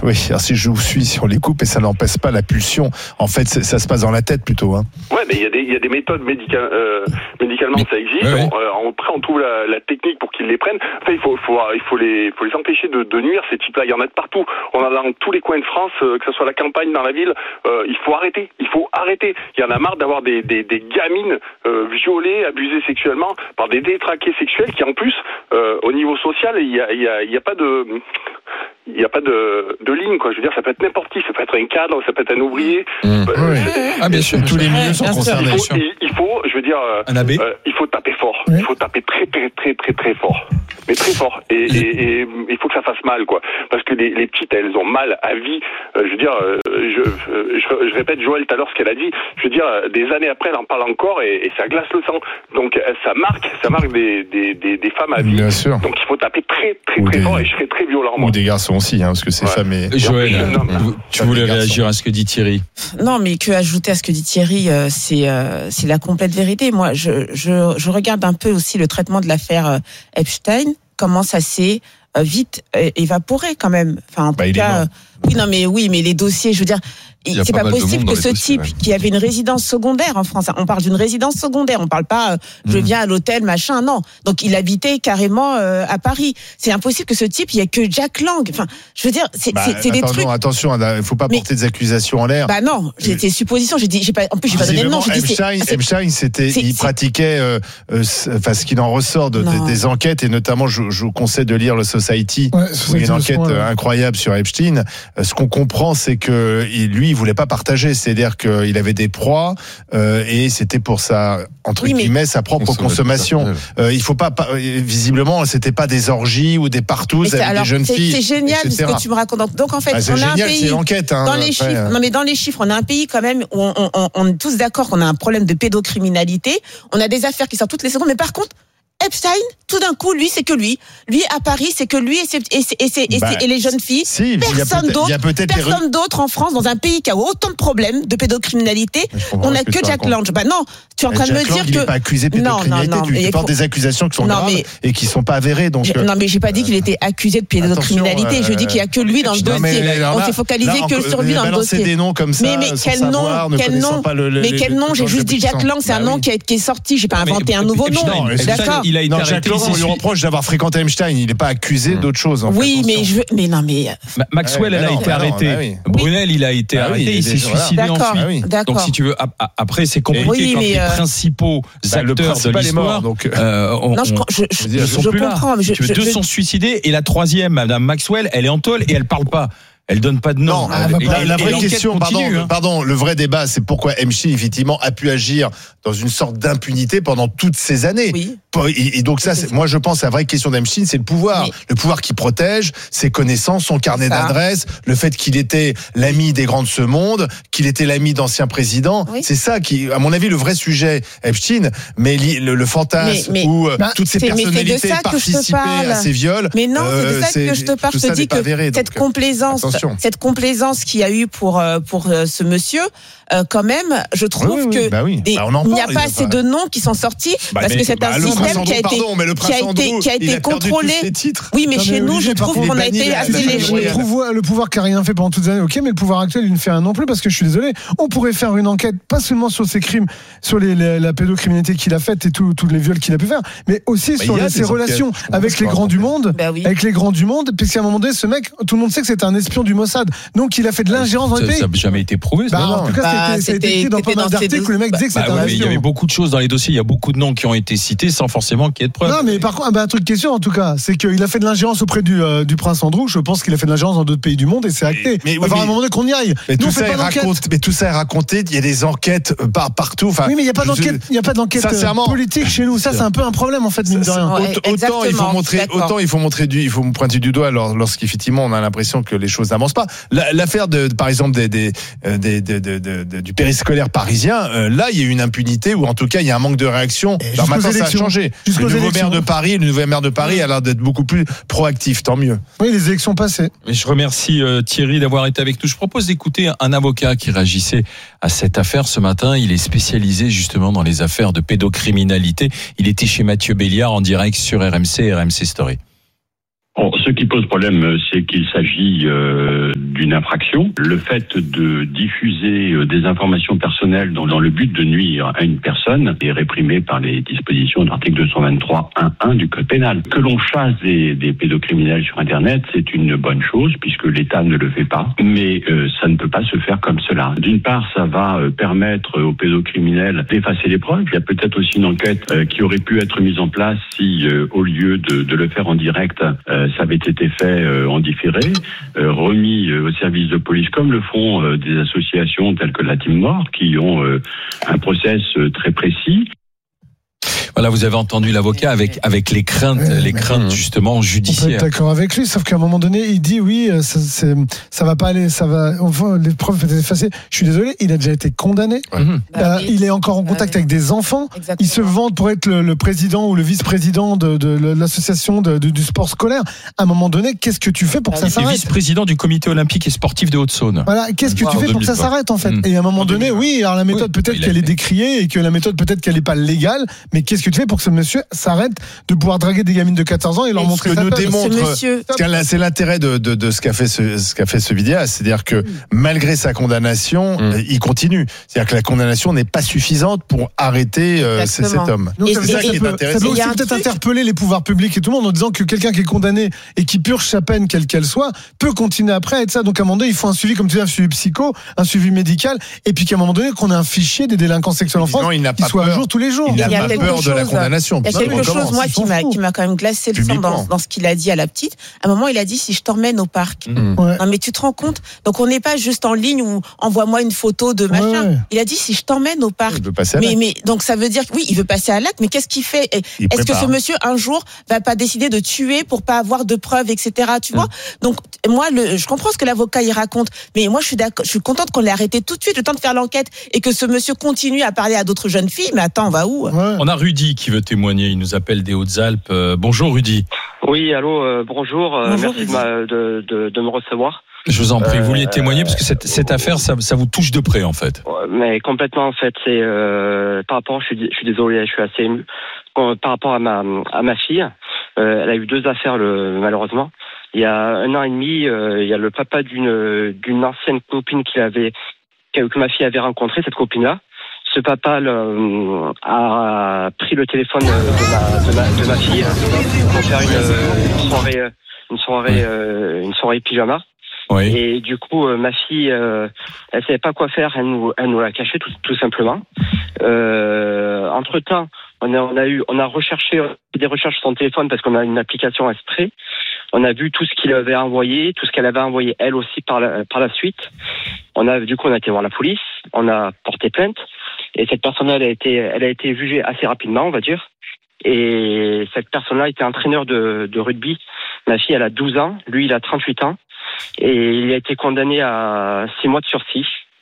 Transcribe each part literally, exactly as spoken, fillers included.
Oui, alors si je vous suis, si on les coupe et ça n'empêche pas la pulsion, en fait, ça se passe dans la tête plutôt. Hein. Ouais, mais il y a des, il y a des méthodes médicales, euh, médicalement, ça existe. Ouais, ouais. On, après, on trouve la, la technique pour qu'ils les prennent. Enfin, il faut, faut, il faut les, faut les empêcher de, de nuire, ces types-là. Il y en a de partout. On en a dans tous les coins de France, euh, que ce soit la campagne, dans la ville. Euh, il faut arrêter. Il faut arrêter. Il y en a marre d'avoir des, des, des gamines euh, violées, abusées sexuellement par des détraqués sexuels qui, en plus, euh, au niveau social, il y a, il y a, il y a pas de... Il n'y a pas de, de ligne, quoi. Je veux dire, ça peut être n'importe qui. Ça peut être un cadre, ça peut être un ouvrier. Mmh. Euh, oui. Ah, bien sûr. Tous les milieux sont concernés. Il faut, il, il faut, je veux dire, un abbé. Euh, il faut taper fort. Oui. Il faut taper très, très, très, très, très fort. Mais très fort. Et, et, et, et il faut que ça fasse mal, quoi. Parce que les, les petites, elles ont mal à vie. Euh, je veux dire, euh, je, je, je répète Joël tout à l'heure ce qu'elle a dit. Je veux dire, des années après, elle en parle encore et, et ça glace le sang. Donc, ça marque, ça marque des, des, des, des femmes à vie. Bien sûr. Donc, il faut taper très, très, très des, fort et je serai très violent. Ou des garçons aussi, hein, parce que ces ouais. femmes et... Joël, euh, tu voulais réagir à ce que dit Thierry? Non, mais que ajouter à ce que dit Thierry, euh, c'est euh, c'est la complète vérité. Moi, je, je je regarde un peu aussi le traitement de l'affaire euh, Epstein, comment ça s'est euh, vite euh, évaporé quand même. Enfin, en bah, tout cas, euh, oui, non, mais oui, mais les dossiers, je veux dire. C'est pas, pas possible que ce dossiers, type ouais. qui avait une résidence secondaire en France, on parle d'une résidence secondaire, on parle pas euh, je mmh. viens à l'hôtel machin, non. Donc il habitait carrément euh, à Paris. C'est impossible que ce type, il y a que Jack Lang. Enfin, je veux dire, c'est, bah, c'est, c'est des trucs. Attention, il faut pas mais, porter des accusations en l'air. Bah non, j'ai des suppositions. J'ai dit, j'ai pas. En plus, j'ai pas donné le nom. J'ai dit, Epstein, c'est, Epstein, c'était, c'est, il c'est, pratiquait, euh, euh, enfin, ce qu'il en ressort de, de, des enquêtes et notamment, je, je vous conseille de lire le Society, ouais, où il y a une enquête soin, ouais. incroyable sur Epstein. Ce qu'on comprend, c'est que lui, il voulait pas partager. C'est-à-dire qu'il avait des proies euh, et c'était pour sa entre oui, guillemets sa propre consommation. Euh, il faut pas, pas visiblement c'était pas des orgies ou des partous avec alors, des jeunes c'est, filles. C'est génial ce que tu me racontes. Donc en fait, bah, on génial, a un pays c'est l'enquête. Hein, dans les après, chiffres. euh... Non mais dans les chiffres, on a un pays quand même où on, on, on est tous d'accord qu'on a un problème de pédocriminalité. On a des affaires qui sortent toutes les secondes, mais par contre. Epstein, tout d'un coup, lui, c'est que lui. Lui, à Paris, c'est que lui et, c'est, et, c'est, et, c'est, et, bah, c'est, et les jeunes filles. Si, personne d'autre, personne les... d'autre en France, dans un pays qui a autant de problèmes de pédocriminalité. On n'a que, que Jack Lang. Bah non, tu es en train Jack de me dire Lang, que. Il n'est pas accusé de pédocriminalité. Non, non, non, tu portes des accusations qui sont non, graves mais... et qui ne sont pas avérées. Donc, non, mais j'ai pas dit qu'il était accusé de pédocriminalité. Je dis qu'il n'y a que lui dans le dossier. On s'est focalisé que sur lui dans le dossier. Des noms comme ça. Mais quel nom, quel nom, mais quel nom? J'ai juste dit Jack Lang. C'est un nom qui est sorti. J'ai pas inventé un nouveau nom. D'accord. Il a été arrêté. On lui reproche d'avoir fréquenté Epstein. Il n'est pas accusé mmh. d'autre chose. En oui, fait, mais je veux, mais non, mais Maxwell, elle a été arrêtée. Brunel, il a été arrêté. Il s'est suicidé ensuite. Donc, si tu veux, après, c'est compliqué quand les principaux acteurs de l'histoire ne sont plus là. Deux sont suicidés et la troisième, Madame Maxwell, elle est en tôle et elle parle pas. Elle donne pas de nom. Non, elle, la, la vraie question, continue, pardon, hein. pardon, le vrai débat, c'est pourquoi Epstein effectivement a pu agir dans une sorte d'impunité pendant toutes ces années. Oui. Et, et donc ça, c'est, moi je pense la vraie question d'Epstein, c'est le pouvoir, oui. le pouvoir qui protège ses connaissances, son carnet ça. d'adresses, le fait qu'il était l'ami des grands de ce monde, qu'il était l'ami d'anciens présidents. Oui. C'est ça qui, à mon avis, le vrai sujet Epstein. Mais le, le fantasme mais, mais, où bah, toutes ces personnalités participaient à ces viols. Mais non, c'est de ça euh, que je te parle. Je te dis que avéré, cette donc, complaisance. Attention. Cette complaisance qu'il y a eu pour pour ce monsieur, euh, quand même, je trouve oui, oui, que bah oui. des, bah il n'y a pas assez de noms qui sont sortis bah parce mais, que c'est bah un système qui a été pardon, mais le qui a été qui a été contrôlé. Oui, mais non, chez mais nous, je trouve qu'on a été assez léger. Le pouvoir, le pouvoir qui a rien fait pendant toutes les années, ok, mais le pouvoir actuel, il ne fait rien non plus parce que je suis désolé. On pourrait faire une enquête pas seulement sur ses crimes, sur les, les, la pédocriminalité qu'il a faite et tous les viols qu'il a pu faire, mais aussi bah, sur les, ses relations avec les grands du monde, avec les grands du monde, puisqu'à un moment donné, ce mec, tout le monde sait que c'est un espion du Mossad, donc il a fait de l'ingérence dans les pays. Ça n'a jamais été prouvé. Bah, en tout cas, bah, ça a été écrit dans pas mal d'articles où les mecs disaient que c'était un espion. Il y avait beaucoup de choses dans les dossiers, il y a beaucoup de noms qui ont été cités sans forcément qu'il y ait de preuves. Non, mais par contre, bah, un truc qui est sûr en tout cas, c'est qu'il a fait de l'ingérence auprès du, euh, du prince Andrew. Je pense qu'il a fait de l'ingérence dans d'autres pays du monde et c'est acté. Mais, mais, enfin, mais, à un moment donné qu'on y aille. Mais, Nous, tout ça est raconté, mais tout ça est raconté. Il y a des enquêtes par, partout. Enfin, oui, mais il n'y a pas d'enquête, il y a pas d'enquête politique chez nous. Ça, c'est un peu un problème en fait, mine de rien. Autant il faut montrer, autant il faut montrer du, il faut pointer du doigt lorsqu'effectivement on a l'impression que les choses n'avancent pas. L'affaire de, par exemple, des, des, des, des, des, des, des, du périscolaire parisien, euh, là, il y a eu une impunité ou en tout cas, il y a un manque de réaction. Alors maintenant, ça a changé. Le nouveau élections. maire de Paris, le nouveau maire de Paris a l'air d'être beaucoup plus proactif. Tant mieux. Oui, les élections passées. Mais je remercie euh, Thierry d'avoir été avec nous. Je propose d'écouter un avocat qui réagissait à cette affaire ce matin. Il est spécialisé justement dans les affaires de pédocriminalité. Il était chez Mathieu Béliard en direct sur R M C et R M C Story. Bon, ce qui pose problème, c'est qu'il s'agit euh, d'une infraction. Le fait de diffuser euh, des informations personnelles dans, dans le but de nuire à une personne est réprimé par les dispositions de l'article deux cent vingt-trois un un du Code pénal. Que l'on chasse des, des pédocriminels sur Internet, c'est une bonne chose puisque l'État ne le fait pas, mais euh, ça ne peut pas se faire comme cela. D'une part, ça va euh, permettre aux pédocriminels d'effacer les preuves. Il y a peut-être aussi une enquête euh, qui aurait pu être mise en place si, euh, au lieu de, de le faire en direct, euh, ça avait été fait euh, en différé, euh, remis euh, au service de police, comme le font euh, des associations telles que la Team Nord, qui ont euh, un process euh, très précis. Voilà, vous avez entendu l'avocat avec avec les craintes, ouais, les craintes justement judiciaires. On peut être d'accord avec lui, sauf qu'à un moment donné, il dit oui, ça, c'est, ça va pas aller, ça va, enfin, les preuves peuvent être effacées. Je suis désolé, il a déjà été condamné. Ouais. Mmh. Euh, il est encore en contact avec des enfants. Exactement. Il se vante pour être le, le président ou le vice-président de, de, de l'association de, de, du sport scolaire. À un moment donné, qu'est-ce que tu fais pour que ça s'arrête ? Vice-président du comité olympique et sportif de Haute-Saône. Voilà, qu'est-ce que tu fais pour que ça s'arrête en fait ? Mmh. Et à un moment donné, oui, alors la méthode oui, peut-être qu'elle est décriée et que la méthode peut-être qu'elle est pas légale, mais qu'est-ce que tu fais pour que ce monsieur s'arrête de pouvoir draguer des gamines de quatorze ans et leur et montrer ce que sa nous peur. démontre, monsieur... c'est l'intérêt de, de, de ce qu'a fait ce, ce qu'a fait ce vidéaste, c'est-à-dire que malgré sa condamnation, mmh. il continue. C'est-à-dire que la condamnation n'est pas suffisante pour arrêter euh, cet homme. Donc, ça, ça, ça, peut, ça peut aussi peut-être truc... interpeller les pouvoirs publics et tout le monde en disant que quelqu'un qui est condamné et qui purge sa peine, quelle qu'elle soit, peut continuer après à être ça. Donc à un moment donné, il faut un suivi, comme tu dis, un suivi psycho, un suivi médical, et puis qu'à un moment donné, qu'on ait un fichier des délinquants sexuels en France qui soit à jour tous les jours. Il n'a pas peur de la condamnation. Il y a quelque chose, moi, qui m'a, qui m'a quand même glacé le sang dans, dans ce qu'il a dit à la petite. À un moment, il a dit, si je t'emmène au parc. Mmh. Ouais. Non, mais tu te rends compte? Donc, on n'est pas juste en ligne où envoie-moi une photo de machin. Ouais. Il a dit, si je t'emmène au parc. Il veut passer à mais, mais, donc, ça veut dire que oui, il veut passer à l'acte, mais qu'est-ce qu'il fait? Il Est-ce prépare. que ce monsieur, un jour, va pas décider de tuer pour pas avoir de preuves, et cetera. Tu mmh. vois? Donc, moi, le, je comprends ce que l'avocat y raconte, mais moi, je suis d'accord, je suis contente qu'on l'ait arrêté tout de suite, le temps de faire l'enquête, et que ce monsieur continue à parler à d'autres jeunes filles. Mais attends, on va où? Ouais. On a Rudy qui veut témoigner. Il nous appelle des Hautes-Alpes. Euh, bonjour Rudy. Oui, allô, euh, bonjour. Euh, bonjour merci de, de, de, de me recevoir. Je vous en prie, vous vouliez témoigner parce que cette, cette affaire, ça, ça vous touche de près en fait. Mais complètement en fait, c'est euh, par rapport, je suis, je suis désolé, je suis assez ému. Par rapport à ma à ma fille, euh, elle a eu deux affaires le, malheureusement. Il y a un an et demi, euh, il y a le papa d'une d'une ancienne copine qu'il avait que ma fille avait rencontrée, cette copine-là. Ce papa le, a pris le téléphone de ma, de ma, de ma fille pour faire une, une soirée, une soirée, euh, une soirée pyjama. Oui. Et du coup, euh, ma fille, euh, elle savait pas quoi faire. Elle nous, elle nous l'a caché tout, tout simplement. Euh, entre temps, on a, on a eu, on a recherché des recherches sur son téléphone parce qu'on a une application Astray. On a vu tout ce qu'il avait envoyé, tout ce qu'elle avait envoyé elle aussi par la, par la suite. On a, du coup, on a été voir la police. On a porté plainte. Et cette personne-là, elle a été, elle a été jugée assez rapidement, on va dire. Et cette personne-là était entraîneur de, de rugby. Ma fille, elle a douze ans. Lui, il a trente-huit ans. Et il a été condamné à six mois de sursis.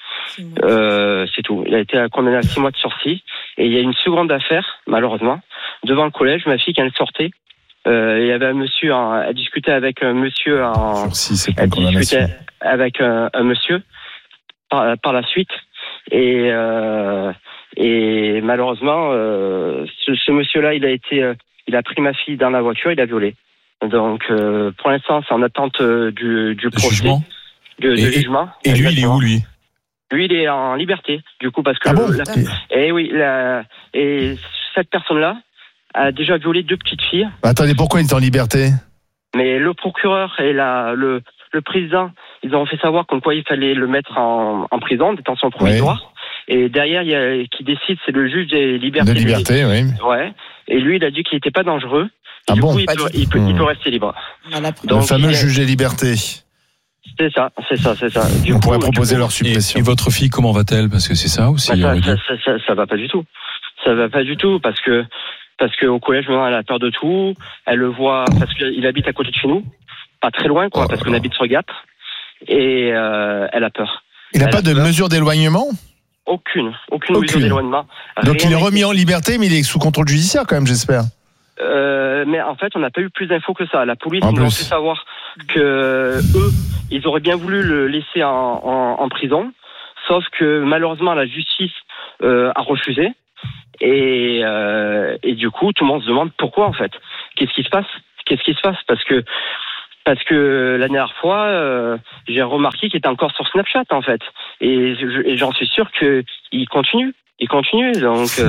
Euh, c'est tout. Il a été condamné à six mois de sursis. Et il y a une seconde affaire, malheureusement, devant le collège. Ma fille, quand elle sortait, euh, il y avait un monsieur, en, elle discutait avec un monsieur en, sursis, c'est pas elle discutait avec un, un monsieur par, par la suite. Et, euh, et malheureusement, euh, ce, ce monsieur-là, il a été, euh, il a pris ma fille dans la voiture, il a violé. Donc, euh, pour l'instant, c'est en attente euh, du, du procès, jugement. De, de et, jugement. Et lui, il est où, lui? Lui, il est en liberté, du coup, parce que. Ah bon la, et oui, la, et cette personne-là a déjà violé deux petites filles. Bah, attendez, pourquoi il est en liberté? Mais le procureur et la, le, le président, ils ont fait savoir comme quoi il fallait le mettre en, en prison, détention provisoire. Oui. Et derrière, il y a, qui décide, c'est le juge des libertés. De liberté, oui. Ouais. Et lui, il a dit qu'il n'était pas dangereux. Et ah du bon coup, il peut, il, peut, il peut rester libre. Donc, le fameux juge des libertés. C'est ça, c'est ça, c'est ça. Du On coup, pourrait proposer coup, leur suppression. Et, et votre fille, comment va-t-elle? Parce que c'est ça aussi. Bah, ça, ça, ça, ça, ça va pas du tout. Ça va pas du tout parce que parce qu'au collège, elle a peur de tout. Elle le voit parce qu'il habite à côté de chez nous, pas très loin, quoi, oh, parce qu'on oh. habite sur Gap. Et euh, elle a peur. Il n'a pas de peur. mesure d'éloignement? Aucune, aucune, aucune mesure d'éloignement. Donc Rien il est remis en liberté, mais il est sous contrôle judiciaire quand même, j'espère. Euh, mais en fait, on n'a pas eu plus d'infos que ça. La police nous a fait savoir que eux, ils auraient bien voulu le laisser en, en, en prison, sauf que malheureusement la justice euh, a refusé. Et, euh, et du coup, tout le monde se demande pourquoi en fait. Qu'est-ce qui se passe? qu'est-ce qui se passe, parce que parce que la dernière fois, euh, j'ai remarqué qu'il était encore sur Snapchat en fait, et, je, et j'en suis sûr que il continue, il continue. Donc euh,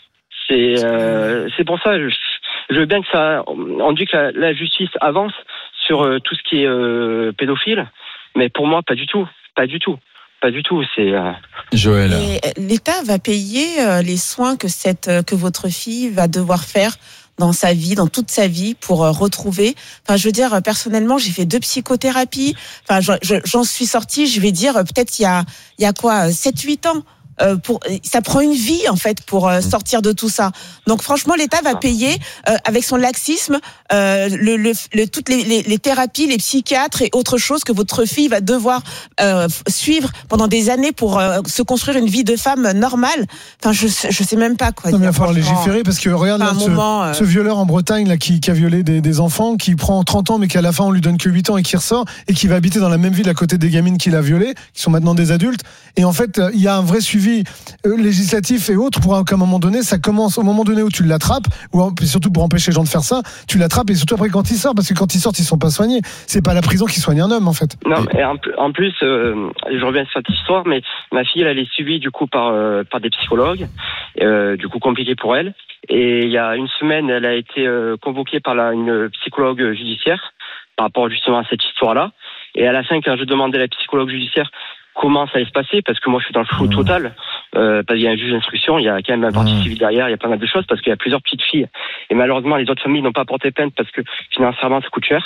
c'est euh, c'est pour ça, je, je veux bien que ça, on dit que la, la justice avance sur euh, tout ce qui est euh, pédophile, mais pour moi pas du tout, pas du tout. Pas du tout, c'est. Euh... Joël. Et l'État va payer euh, les soins que cette euh, que votre fille va devoir faire dans sa vie, dans toute sa vie, pour euh, retrouver. Enfin, je veux dire, personnellement, j'ai fait deux psychothérapies. Enfin, je, je, j'en suis sortie. Je vais dire, peut-être il y a il y a quoi, sept huit ans. Euh, pour, ça prend une vie en fait pour euh, sortir de tout ça. Donc franchement, l'État va payer euh, avec son laxisme euh, le, le, le, toutes les, les, les thérapies, les psychiatres et autre chose que votre fille va devoir euh, suivre pendant des années pour euh, se construire une vie de femme normale. Enfin, je je sais même pas quoi. Non, mais il va falloir légiférer parce que regarde là, ce, moment, euh... ce violeur en Bretagne là qui, qui a violé des, des enfants, qui prend trente ans mais qu'à la fin on lui donne que huit ans et qui ressort et qui va habiter dans la même ville à côté des gamines qu'il a violées, qui sont maintenant des adultes. Et en fait, il y a un vrai suivi législatif et autres pour qu'à un moment donné ça commence au moment donné où tu l'attrapes, ou surtout pour empêcher les gens de faire ça, tu l'attrapes et surtout après quand ils sortent, parce que quand ils sortent ils sont pas soignés, c'est pas la prison qui soigne un homme en fait. Non, et en, en plus euh, je reviens sur cette histoire, mais ma fille elle est suivie du coup par euh, par des psychologues, euh, du coup compliqué pour elle, et il y a une semaine elle a été euh, convoquée par la, une psychologue judiciaire par rapport justement à cette histoire là, et à la fin quand je demandais à la psychologue judiciaire comment ça allait se passer, parce que moi je suis dans le flou mmh. total, euh, parce qu'il y a un juge d'instruction, il y a quand même un partie mmh. civile derrière, il y a pas mal de choses, parce qu'il y a plusieurs petites filles, et malheureusement les autres familles n'ont pas porté plainte parce que financièrement ça coûte cher,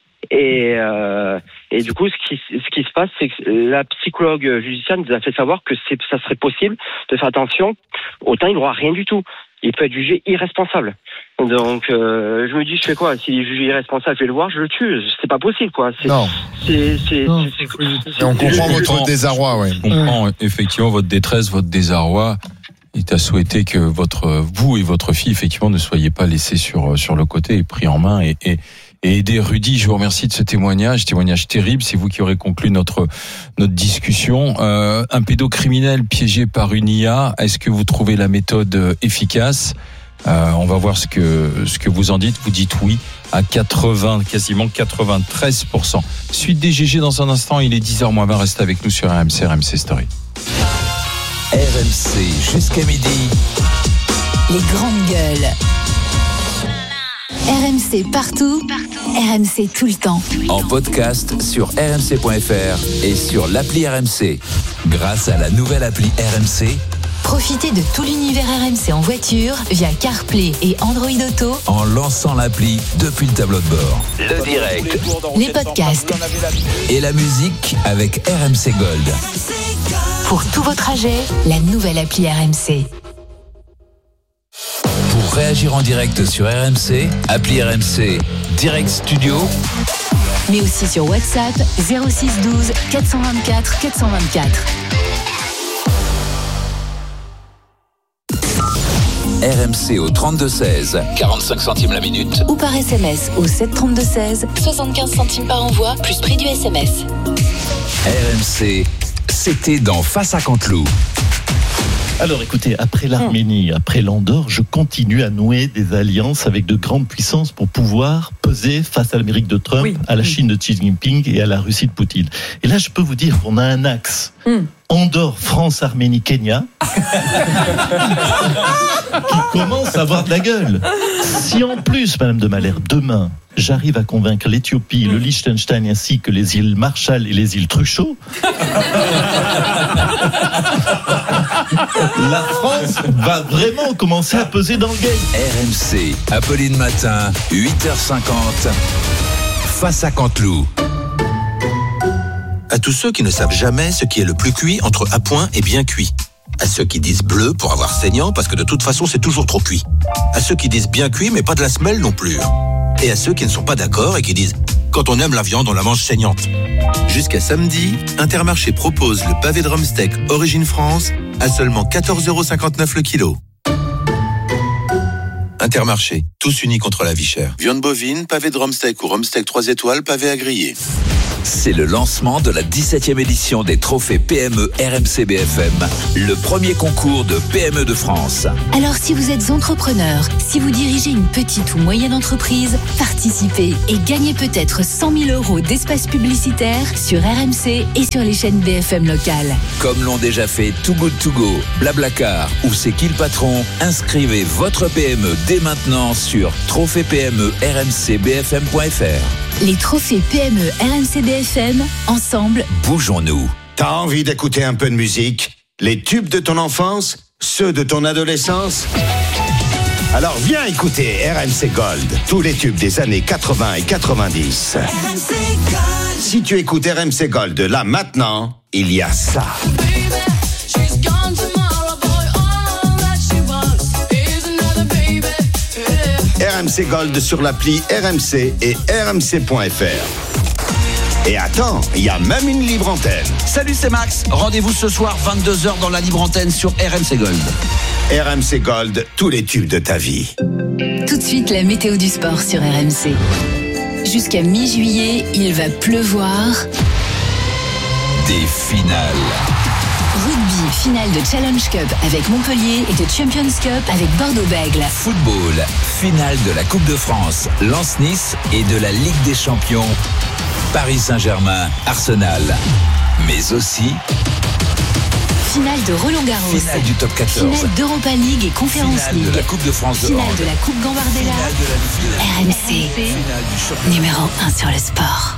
et, euh, et du coup ce qui, ce qui se passe c'est que la psychologue judiciaire nous a fait savoir que c'est, ça serait possible de faire attention, autant il n'aura rien du tout, il peut être jugé irresponsable. Donc euh, je me dis je fais quoi, s'il est jugé irresponsable je vais le voir, je le tue, c'est pas possible quoi. C'est, non. C'est, c'est, non. c'est, c'est, c'est, on comprend votre désarroi, ouais. On comprend effectivement votre détresse, votre désarroi. Il t'a souhaité que votre vous et votre fille effectivement ne soyez pas laissés sur sur le côté et pris en main et, et et aider. Rudy, je vous remercie de ce témoignage, témoignage terrible. C'est vous qui aurez conclu notre notre discussion. Euh, un pédocriminel piégé par une I A. Est-ce que vous trouvez la méthode efficace? Euh, on va voir ce que ce que vous en dites. Vous dites oui à quatre-vingts, quasiment quatre-vingt-treize pour cent. Suite des G G dans un instant. Il est dix heures moins vingt. Restez avec nous sur R M C, R M C Story. R M C jusqu'à midi. Les grandes gueules. R M C partout, partout. R M C tout le temps. En podcast sur r m c point f r et sur l'appli R M C. Grâce à la nouvelle appli R M C, profitez de tout l'univers R M C en voiture via CarPlay et Android Auto en lançant l'appli depuis le tableau de bord. Le direct, les podcasts et la musique avec R M C Gold. Pour tous vos trajets, la nouvelle appli R M C. Pour réagir en direct sur R M C, appli R M C Direct Studio, mais aussi sur WhatsApp zéro six douze quatre cent vingt-quatre quatre cent vingt-quatre. R M C au trente-deux seize, quarante-cinq centimes la minute. Ou par S M S au sept trente-deux seize, soixante-quinze centimes par envoi, plus prix du S M S. R M C, c'était dans Face à Canteloup. Alors écoutez, après l'Arménie, après l'Andorre, je continue à nouer des alliances avec de grandes puissances pour pouvoir peser face à l'Amérique de Trump, oui. à la Chine de Xi Jinping et à la Russie de Poutine. Et là, je peux vous dire qu'on a un axe. Mm. Andorre, France, Arménie, Kenya, qui commence à avoir de la gueule. Si en plus, Madame de Malherbe, demain, j'arrive à convaincre l'Éthiopie, le Liechtenstein ainsi que les îles Marshall et les îles Truchot, la France va vraiment commencer à peser dans le game. R M C, Apolline Matin, huit heures cinquante, Face à Canteloup. À tous ceux qui ne savent jamais ce qui est le plus cuit entre à point et bien cuit. À ceux qui disent bleu pour avoir saignant parce que de toute façon c'est toujours trop cuit. À ceux qui disent bien cuit mais pas de la semelle non plus. Et à ceux qui ne sont pas d'accord et qui disent quand on aime la viande on la mange saignante. Jusqu'à samedi, Intermarché propose le pavé de Drumsteak Origine France à seulement quatorze euros cinquante-neuf le kilo. Intermarché, tous unis contre la vie chère. Viande bovine, pavé de Romsteak ou Romsteak trois étoiles, pavé à griller. C'est le lancement de la dix-septième édition des trophées P M E R M C B F M, le premier concours de P M E de France. Alors si vous êtes entrepreneur, si vous dirigez une petite ou moyenne entreprise, participez et gagnez peut-être cent mille euros d'espace publicitaire sur R M C et sur les chaînes B F M locales. Comme l'ont déjà fait Too Good To Go, Blablacar ou C'est qui le patron, inscrivez votre P M E dès maintenant sur trophée P M E R M C B F M point F R. Les trophées P M E R M C B F M, ensemble, bougeons-nous. T'as envie d'écouter un peu de musique? Les tubes de ton enfance? Ceux de ton adolescence? Alors viens écouter R M C Gold, tous les tubes des années quatre-vingts et quatre-vingt-dix. R M C Gold. Si tu écoutes R M C Gold là maintenant, il y a ça. R M C Gold sur l'appli R M C et R M C point F R. Et attends, il y a même une libre antenne. Salut, c'est Max. Rendez-vous ce soir vingt-deux heures dans la libre antenne sur R M C Gold. R M C Gold, tous les tubes de ta vie. Tout de suite, la météo du sport sur R M C. Jusqu'à mi-juillet, il va pleuvoir. Des finales. Rugby, finale de Challenge Cup avec Montpellier et de Champions Cup avec Bordeaux-Bègles. Football, finale de la Coupe de France, Lens-Nice et de la Ligue des Champions, Paris Saint-Germain, Arsenal. Mais aussi... finale de Roland-Garros. Finale du top quatorze. Finale d'Europa League et Conference finale League. de la Coupe de France de finale hand. de la Coupe Gambardella. Finale de la finale. R M C, numéro un sur le sport.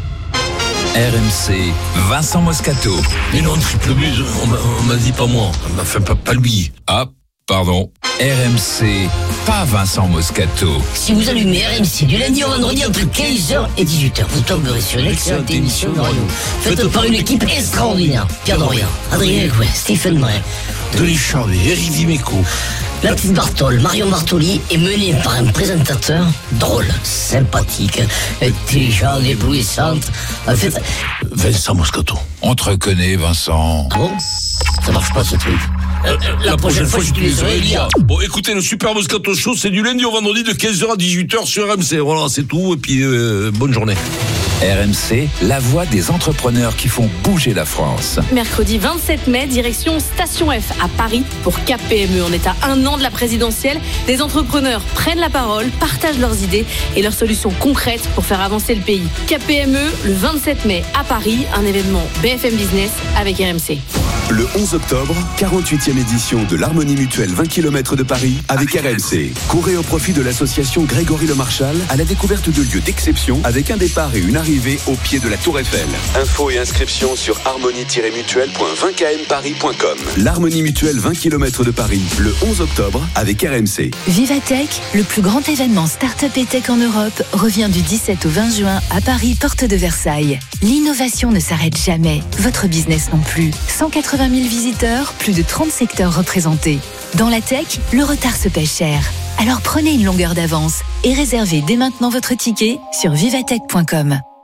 R M C, Vincent Moscato. Mais non, triple but, on m'a, on m'a dit pas moi, enfin pas, pas lui. Ah, pardon. R M C, pas Vincent Moscato. Si vous allumez R M C du lundi au vendredi entre quinze heures et dix-huit heures, vous tomberez sur une excellente émission de radio faite par une équipe extraordinaire. Pierre Dorian, Adrien Lecouet, Stephen Bray, Denis Charvet, Eric Dimeco, la petite Bartoli, Marion Bartoli est menée par un présentateur drôle, sympathique, intelligent, éblouissante. En fait, Vincent Moscato. On te reconnaît, Vincent. Ah bon? Ça marche pas ce truc. Euh, la, la prochaine, prochaine fois, j'utiliserai Elia. Bon, écoutez, le Super Moscato Show, c'est du lundi au vendredi de quinze heures à dix-huit heures sur R M C. Voilà, c'est tout. Et puis, euh, bonne journée. R M C, la voix des entrepreneurs qui font bouger la France. Mercredi vingt-sept mai, direction Station F à Paris pour K P M E. On est à un an de la présidentielle. Des entrepreneurs prennent la parole, partagent leurs idées et leurs solutions concrètes pour faire avancer le pays. K P M E, le vingt-sept mai à Paris, un événement B F M Business avec R M C. Le onze octobre, quarante-huitième édition de l'Harmonie Mutuelle vingt kilomètres de Paris avec R M C. Courez au profit de l'association Grégory Le Marchal à la découverte de lieux d'exception avec un départ et une arrivée au pied de la Tour Eiffel. Infos et inscriptions sur harmonie tiret mutuelle point vingt k m paris point com. L'Harmonie Mutuelle vingt kilomètres de Paris, le onze octobre avec R M C. Vivatech, le plus grand événement start-up et tech en Europe, revient du dix-sept au vingt juin à Paris, porte de Versailles. L'innovation ne s'arrête jamais, votre business non plus. cent quatre-vingt mille visiteurs, plus de trente secteurs représentés. Dans la tech, le retard se paie cher. Alors prenez une longueur d'avance et réservez dès maintenant votre ticket sur vivatech point com.